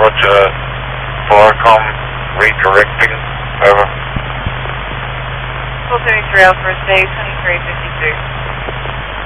Roger, Farcom, redirecting, over. 473 Alpha, stay 2356.